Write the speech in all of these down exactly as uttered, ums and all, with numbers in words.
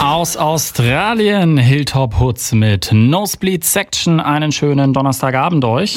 Aus Australien, Hilltop Hoods mit Nosebleed Section. Einen schönen Donnerstagabend euch.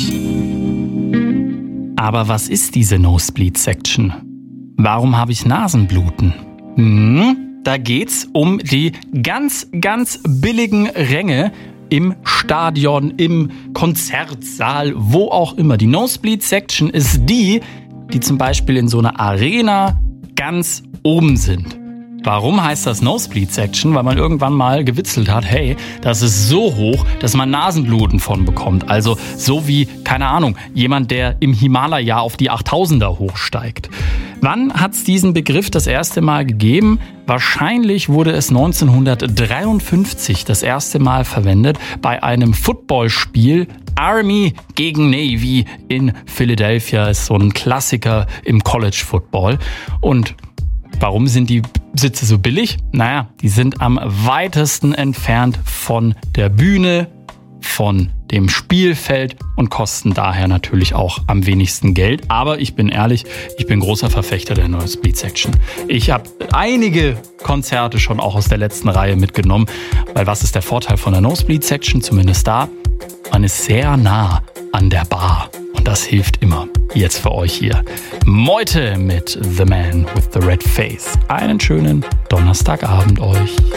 Aber was ist diese Nosebleed Section? Warum habe ich Nasenbluten? Hm, da geht's um die ganz, ganz billigen Ränge im Stadion, im Konzertsaal, wo auch immer. Die Nosebleed Section ist die, die zum Beispiel in so einer Arena ganz oben sind. Warum heißt das Nosebleed Section? Weil man irgendwann mal gewitzelt hat, hey, das ist so hoch, dass man Nasenbluten von bekommt. Also so wie, keine Ahnung, jemand, der im Himalaya auf die achttausender hochsteigt. Wann hat es diesen Begriff das erste Mal gegeben? Wahrscheinlich wurde es neunzehnhundertdreiundfünfzig das erste Mal verwendet bei einem Footballspiel. Army gegen Navy in Philadelphia ist so ein Klassiker im College Football. Und warum sind die Sitze so billig? Naja, die sind am weitesten entfernt von der Bühne, von dem Spielfeld und kosten daher natürlich auch am wenigsten Geld. Aber ich bin ehrlich, ich bin großer Verfechter der Nosebleed Section. Ich habe einige Konzerte schon auch aus der letzten Reihe mitgenommen. Weil was ist der Vorteil von der Nosebleed Section? Zumindest da, man ist sehr nah an der Bar. Und das hilft immer. Jetzt für euch hier Meute mit The Man with the Red Face. Einen schönen Donnerstagabend euch.